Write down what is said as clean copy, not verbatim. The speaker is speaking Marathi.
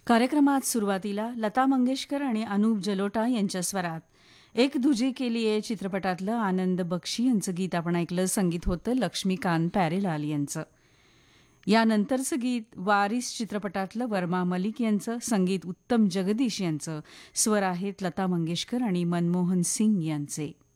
कार्यक्रमात सुरुवातीला लता मंगेशकर आणि अनूप जलोटा यांच्या स्वरात एक दुजी केलीये चित्रपटातलं आनंद बक्षी यांचं गीत आपण ऐकलं. संगीत होतं लक्ष्मीकांत प्यारेलाल यांचं. यानंतरचं गीत वारिस चित्रपटातलं वर्मा मलिक यांचं. संगीत उत्तम जगदीश यांचं. स्वर आहेत लता मंगेशकर आणि मनमोहन सिंग यांचे.